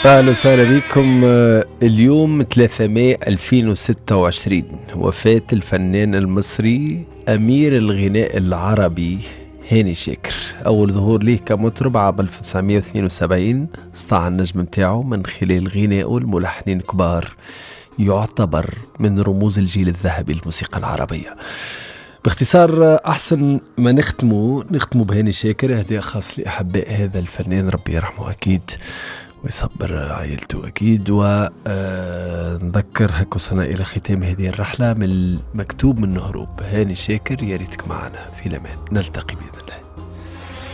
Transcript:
أهلا وسهلا بكم. اليوم 3 ماي 2026 وفاة الفنان المصري أمير الغناء العربي هاني شاكر. أول ظهور ليه كمطرب عام 1972 سطع النجم متاعه من خلال غنائه الملحنين كبار، يعتبر من رموز الجيل الذهبي للموسيقى العربية. باختصار أحسن ما نختموا بهاني شاكر، هدية خاص لأحباء هذا الفنان، ربي يرحمه أكيد ويصبر عائلته أكيد. ونذكر هكا وصلنا إلى ختام هذه الرحلة من المكتوب من هروب هاني شاكر. يا ريتك معنا، في الأمان، نلتقي بإذن الله.